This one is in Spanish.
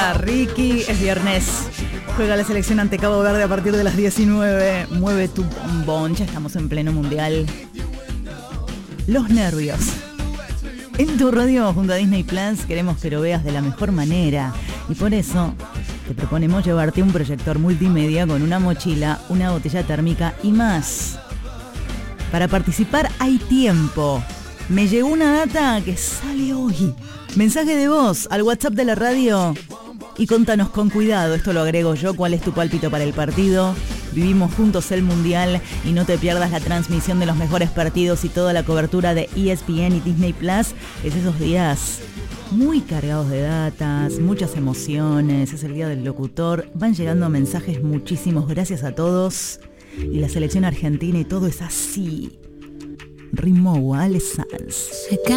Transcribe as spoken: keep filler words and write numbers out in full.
Hola, Ricky. Es viernes. Juega la selección ante Cabo Verde a partir de las diecinueve. Mueve tu bombón. Ya estamos en pleno mundial. Los nervios. En tu radio junto a Disney Plus queremos que lo veas de la mejor manera. Y por eso te proponemos llevarte un proyector multimedia con una mochila, una botella térmica y más. Para participar hay tiempo. Me llegó una data que sale hoy. Mensaje de voz al WhatsApp de la radio y contanos con cuidado, esto lo agrego yo, cuál es tu pálpito para el partido. Vivimos juntos el Mundial y no te pierdas la transmisión de los mejores partidos y toda la cobertura de E S P N y Disney Plus. Es esos días muy cargados de datas, muchas emociones, es el día del locutor, van llegando mensajes muchísimos, gracias a todos. Y la selección argentina y todo es así. Ritmo Ale Sanz.